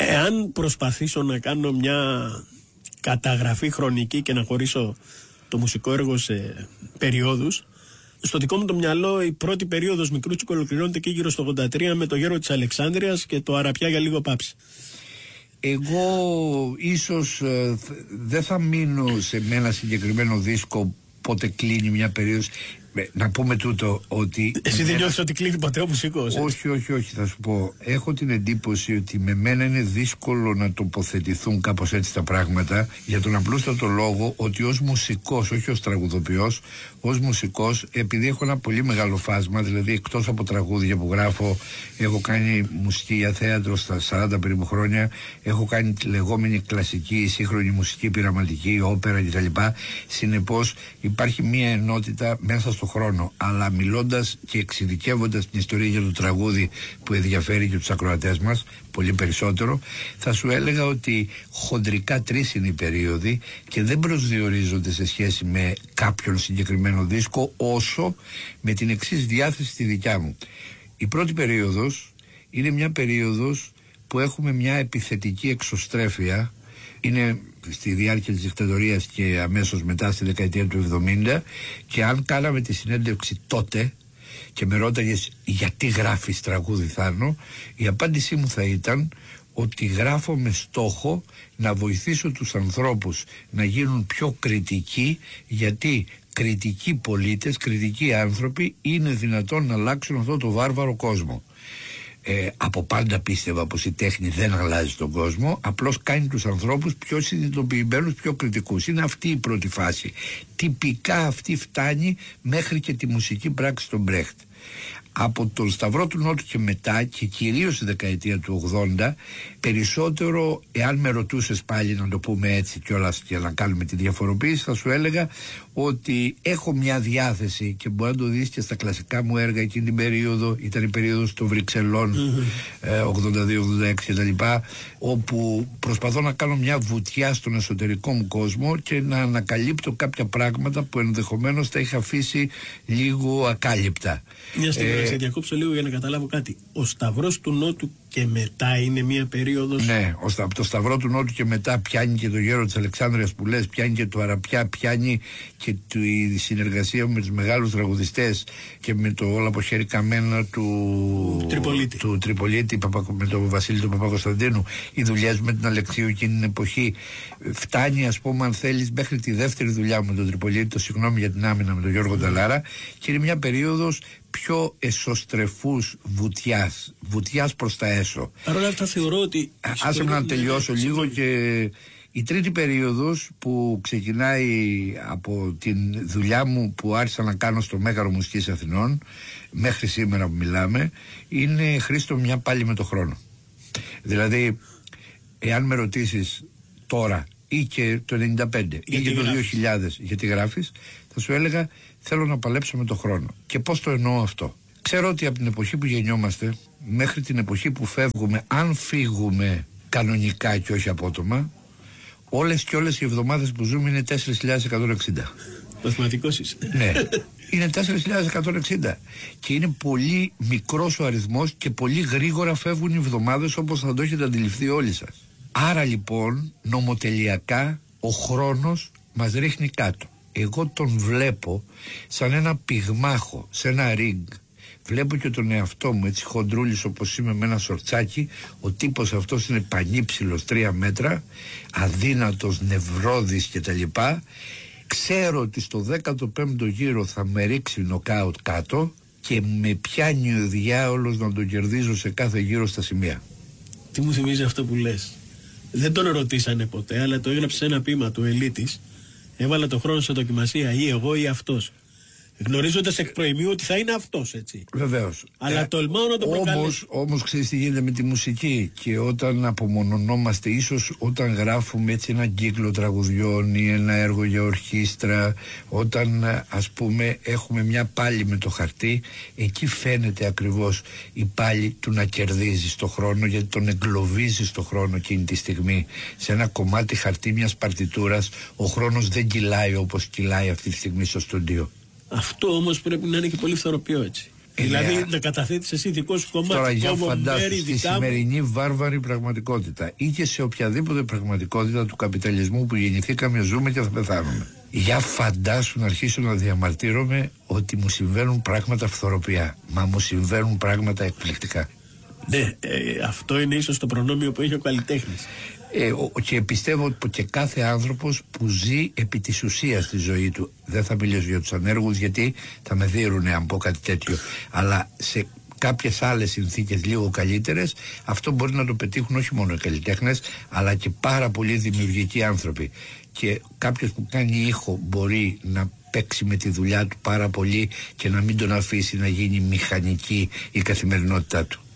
Εάν προσπαθήσω να κάνω μια καταγραφή χρονική και να χωρίσω το μουσικό έργο σε περιόδους, στο δικό μου το μυαλό η πρώτη περίοδος Μικρούτσικου ολοκληρώνεται και γύρω στο 83 με το Γέρο της Αλεξάνδρειας και το Αραπιά για λίγο πάψη. Εγώ ίσως δεν θα μείνω σε ένα συγκεκριμένο δίσκο πότε κλείνει μια περίοδος. Να πούμε τούτο ότι... Εσύ δεν νιώθεις ότι κλείνει ποτέ ο μουσικός? Όχι, θα σου πω. Έχω την εντύπωση ότι με μένα είναι δύσκολο να τοποθετηθούν κάπως έτσι τα πράγματα, για τον απλούστατο λόγο ότι ως μουσικός, όχι ως τραγουδοποιός, ως μουσικός, επειδή έχω ένα πολύ μεγάλο φάσμα, δηλαδή εκτός από τραγούδια που γράφω, έχω κάνει μουσική για θέατρο στα 40 περίπου χρόνια, έχω κάνει τη λεγόμενη κλασική, σύγχρονη μουσική, πειραματική, όπερα κτλ. Συνεπώς υπάρχει μια ενότητα μέσα στο χρόνο, αλλά μιλώντας και εξειδικεύοντας την ιστορία για το τραγούδι που ενδιαφέρει και τους ακροατές μας πολύ περισσότερο, θα σου έλεγα ότι χοντρικά 3 είναι οι περίοδοι και δεν προσδιορίζονται σε σχέση με κάποιον συγκεκριμένο δίσκο, όσο με την εξής διάθεση τη δικιά μου. Η πρώτη περίοδος είναι μια περίοδος που έχουμε μια επιθετική εξωστρέφεια. Είναι στη διάρκεια της δικτατορίας και αμέσως μετά στη δεκαετία του 70, και αν κάναμε τη συνέντευξη τότε και με ρώταγες γιατί γράφεις τραγούδι Θάνο, η απάντησή μου θα ήταν ότι γράφω με στόχο να βοηθήσω τους ανθρώπους να γίνουν πιο κριτικοί, γιατί κριτικοί πολίτες, κριτικοί άνθρωποι είναι δυνατόν να αλλάξουν αυτό το βάρβαρο κόσμο. Από πάντα πίστευα πως η τέχνη δεν αλλάζει τον κόσμο, απλώς κάνει τους ανθρώπους πιο συνειδητοποιημένους, πιο κριτικούς. Είναι αυτή η πρώτη φάση. Τυπικά αυτή φτάνει μέχρι και τη μουσική πράξη των Μπρέχτ. Από τον Σταυρό του Νότου και μετά, και κυρίως στη δεκαετία του 80, περισσότερο, εάν με ρωτούσες πάλι να το πούμε έτσι κιόλας και να κάνουμε τη διαφοροποίηση, θα σου έλεγα ότι έχω μια διάθεση, και μπορεί να το δεις και στα κλασικά μου έργα εκείνη την περίοδο, ήταν η περίοδος των Βρυξελών 82-86 κτλ., όπου προσπαθώ να κάνω μια βουτιά στον εσωτερικό μου κόσμο και να ανακαλύπτω κάποια πράγματα που ενδεχομένως τα είχα αφήσει λίγο ακάλυπτα. Μια στιγμή να σε διακόψω λίγο για να καταλάβω κάτι. Ο Σταυρός του Νότου και μετά είναι μια περίοδος. Ναι, από το Σταυρό του Νότου και μετά πιάνει και το Γέρο της Αλεξάνδρειας που λες, πιάνει και το Αραπιά, πιάνει και η συνεργασία με τους μεγάλους τραγουδιστές και με το όλα από χέρι καμένα του Τριπολίτη, με τον Βασίλη του Παπακοσταντίνου, οι δουλειές με την Αλεξίου εκείνη την εποχή. Φτάνει, ας πούμε, αν θέλεις, μέχρι τη δεύτερη δουλειά με τον Τριπολίτη, το συγγνώμη για την άμυνα, με τον Γιώργο Νταλάρα, και είναι μια περίοδος πιο εσωστρεφούς βουτιάς προς τα έσω. Παρ' όλα αυτά θεωρώ ότι... Άσε με να τελειώσω λίγο. Και η τρίτη περίοδος που ξεκινάει από την δουλειά μου που άρχισα να κάνω στο Μέγαρο Μουσικής Αθηνών μέχρι σήμερα που μιλάμε, είναι, Χρήστο, μια πάλι με το χρόνο. Δηλαδή, εάν με ρωτήσεις τώρα ή και το 95 ή και το 2000 γιατί γράφεις, θα σου έλεγα θέλω να παλέψω με το χρόνο. Και πώς το εννοώ αυτό? Ξέρω ότι από την εποχή που γεννιόμαστε μέχρι την εποχή που φεύγουμε, αν φύγουμε κανονικά και όχι απότομα, όλες και όλες οι εβδομάδες που ζούμε είναι 4.160. Μαθηματικός είσαι. Ναι, είναι 4.160 και είναι πολύ μικρός ο αριθμός και πολύ γρήγορα φεύγουν οι εβδομάδες, όπως θα το έχετε αντιληφθεί όλοι σας. Άρα λοιπόν νομοτελειακά ο χρόνος μας ρίχνει κάτω. Εγώ τον βλέπω σαν ένα πυγμάχο σε ένα ριγκ. Βλέπω και τον εαυτό μου έτσι χοντρούλης όπως είμαι, με ένα σορτσάκι. Ο τύπος αυτός είναι πανύψηλος 3 μέτρα, αδύνατος, νευρώδης κτλ. Ξέρω ότι στο 15ο γύρο θα με ρίξει νοκάουτ κάτω και με πιάνει ο διάολος να τον κερδίζω σε κάθε γύρο στα σημεία. Τι μου θυμίζει αυτό που λες? Δεν τον ρωτήσανε ποτέ, αλλά το έγραψε σε ένα ποίημα του Ελίτης. Έβαλα το χρόνο σε δοκιμασία, ή εγώ ή αυτός. Γνωρίζοντας εκ προημίου ότι θα είναι αυτός, έτσι. Βεβαίως. Αλλά τολμάω να το προκαλέσω. Όμως ξέρεις τι γίνεται με τη μουσική? Και όταν απομονωνόμαστε, ίσως όταν γράφουμε έτσι ένα κύκλο τραγουδιών ή ένα έργο για ορχήστρα, όταν ας πούμε έχουμε μια πάλη με το χαρτί, εκεί φαίνεται ακριβώς η πάλη του να κερδίζει στο χρόνο, γιατί τον εγκλωβίζει στο χρόνο εκείνη τη στιγμή. Σε ένα κομμάτι χαρτί μιας παρτιτούρας ο χρόνος δεν κυλάει όπως κυλάει αυτή τη στιγμή στο στούντιο. Αυτό όμως πρέπει να είναι και πολύ φθοροποιό, έτσι. Δηλαδή να καταθέτεις εσύ δικό σου κομμάτι. Τώρα για φαντάσου στη σημερινή βάρβαρη πραγματικότητα ή και σε οποιαδήποτε πραγματικότητα του καπιταλισμού που γεννηθήκαμε, ζούμε και θα πεθάνουμε. Για φαντάσου να αρχίσω να διαμαρτύρομαι ότι μου συμβαίνουν πράγματα φθοροπιά. Μα μου συμβαίνουν πράγματα εκπληκτικά. Ναι, αυτό είναι ίσως το προνόμιο που έχει ο καλλιτέχνης. Και πιστεύω ότι και κάθε άνθρωπος που ζει επί της ουσίας τη ζωή του, δεν θα μιλήσω για τους ανέργους γιατί θα με δίρουνε αν πω κάτι τέτοιο, αλλά σε κάποιες άλλες συνθήκες λίγο καλύτερες, αυτό μπορεί να το πετύχουν όχι μόνο οι καλλιτέχνες, αλλά και πάρα πολλοί δημιουργικοί άνθρωποι. Και κάποιος που κάνει ήχο μπορεί να παίξει με τη δουλειά του πάρα πολύ και να μην τον αφήσει να γίνει μηχανική η καθημερινότητά του.